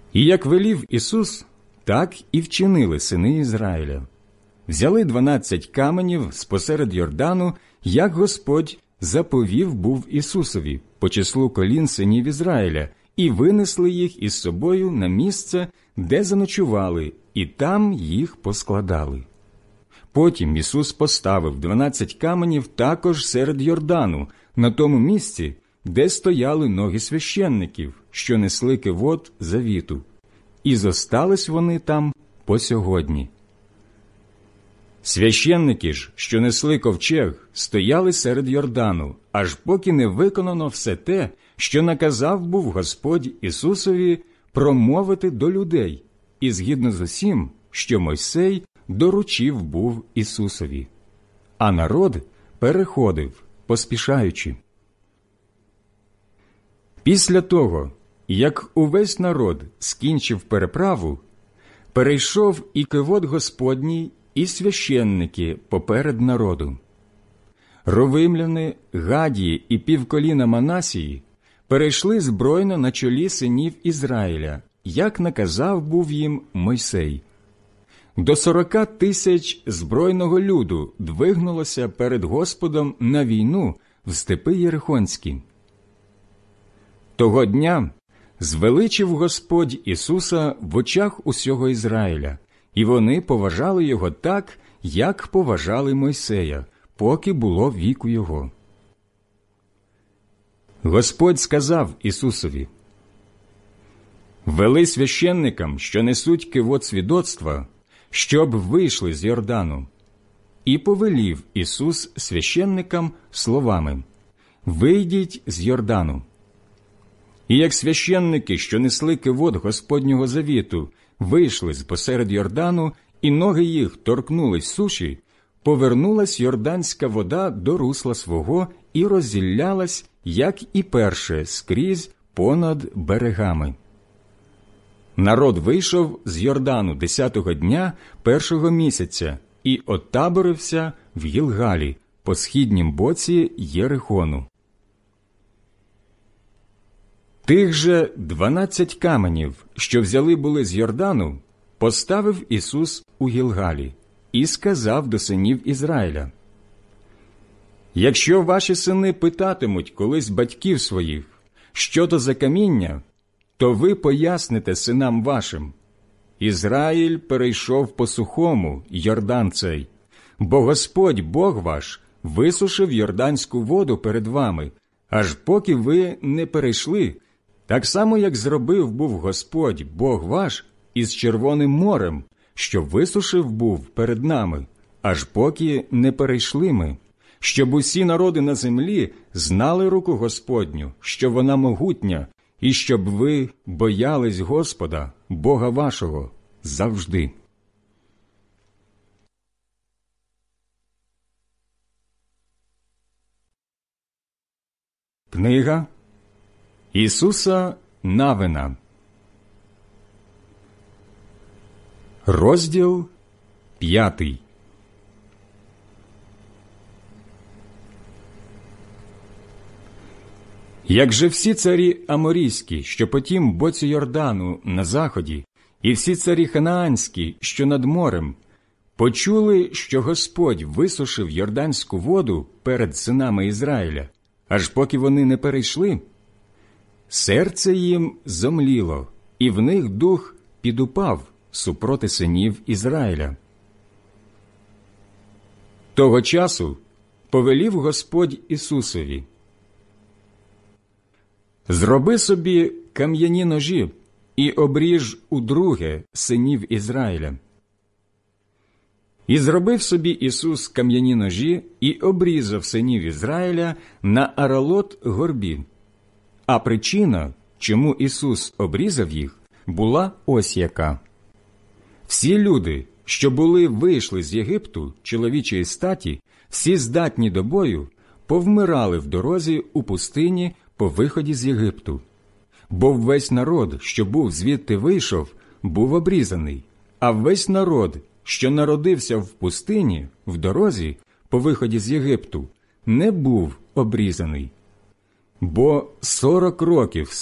І як велів Ісус, так і вчинили сини Ізраїля. Взяли 12 каменів спосеред Йордану, як Господь заповів був Ісусові по числу колін синів Ізраїля, і винесли їх із собою на місце, де заночували, і там їх поскладали. Потім Ісус поставив 12 каменів також серед Йордану, на тому місці, де стояли ноги священників, що несли кивот завіту. І зостались вони там по сьогодні. Священники ж, що несли ковчег, стояли серед Йордану, аж поки не виконано все те, що наказав був Господь Ісусові промовити до людей, і згідно з усім, що Мойсей доручив був Ісусові. А народ переходив, поспішаючи. Після того, як увесь народ скінчив переправу, перейшов і кивот Господній, і священники поперед народу. Ровимляни, Гадії і півколіна Манасії перейшли збройно на чолі синів Ізраїля, як наказав був їм Мойсей. До 40 тисяч збройного люду двигнулося перед Господом на війну в степи Єрихонські. Того дня звеличив Господь Ісуса в очах усього Ізраїля, і вони поважали Його так, як поважали Мойсея, поки було віку Його. Господь сказав Ісусові: «Вели священникам, що несуть кивот свідоцтва, щоб вийшли з Йордану». І повелів Ісус священникам словами: «Вийдіть з Йордану». І як священники, що несли кивот Господнього завіту, вийшли з посеред Йордану, і ноги їх торкнулись суші, повернулась йорданська вода до русла свого і розділялась, як і перше, скрізь понад берегами. Народ вийшов з Йордану 10-го дня першого місяця і отаборився в Гілгалі по східнім боці Єрихону. Тих же 12 каменів, що взяли були з Йордану, поставив Ісус у Гілгалі і сказав до синів Ізраїля: «Якщо ваші сини питатимуть колись батьків своїх, що то за каміння, то ви поясните синам вашим: Ізраїль перейшов по сухому Йордан цей, бо Господь Бог ваш висушив йорданську воду перед вами, аж поки ви не перейшли, так само, як зробив був Господь Бог ваш із Червоним морем, що висушив був перед нами, аж поки не перейшли ми, щоб усі народи на землі знали руку Господню, що вона могутня, і щоб ви боялись Господа, Бога вашого, завжди». Книга Ісуса Навина, розділ 5. Як же всі царі аморійські, що по тім боці Йордану на заході, і всі царі ханаанські, що над морем, почули, що Господь висушив йорданську воду перед синами Ізраїля, аж поки вони не перейшли, серце їм зомліло, і в них дух підупав супроти синів Ізраїля. Того часу повелів Господь Ісусові: «Зроби собі кам'яні ножі і обріж удруге синів Ізраїля». І зробив собі Ісус кам'яні ножі і обрізав синів Ізраїля на Аралот-горбі. А причина, чому Ісус обрізав їх, була ось яка. Всі люди, що вийшли з Єгипту чоловічої статі, всі здатні до бою, повмирали в дорозі у пустині по виході з Єгипту. Бо весь народ, що був звідти вийшов, був обрізаний, а весь народ, що народився в пустині, в дорозі, по виході з Єгипту, не був обрізаний. Бо 40 років